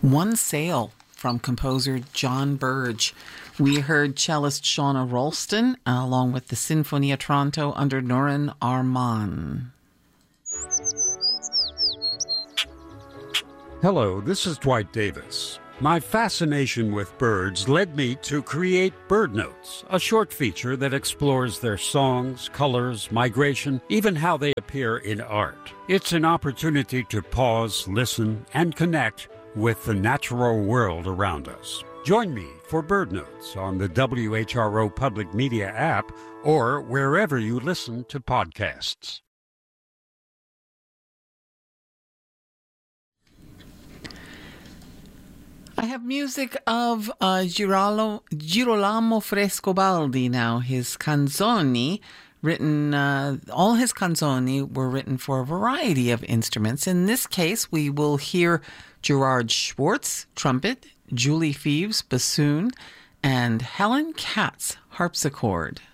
One Sail from composer John Burge. We heard cellist Shauna Ralston along with the Sinfonia Tronto under Noran Arman. Hello, this is Dwight Davis. My fascination with birds led me to create Bird Notes, a short feature that explores their songs, colors, migration, even how they appear in art. It's an opportunity to pause, listen, and connect with the natural world around us. Join me for Bird Notes on the WHRO Public Media app or wherever you listen to podcasts. I have music of Girolamo Frescobaldi now. His canzoni, written, all his canzoni were written for a variety of instruments. In this case, we will hear Gerard Schwartz, trumpet, Julie Phoebes, bassoon, and Helen Katz, harpsichord.